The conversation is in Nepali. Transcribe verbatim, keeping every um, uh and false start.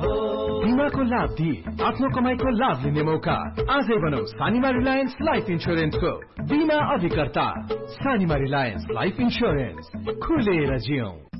बीमाको लाभ दिई आफ्नो कमाईको लाभ लिने मौका। आजै बनाऊ सानिमा रिलायन्स लाइफ इन्स्योरेन्सको बीमा अभिकर्ता। सानिमा रिलायन्स लाइफ इन्स्योरेन्स, खुलेर जियौं।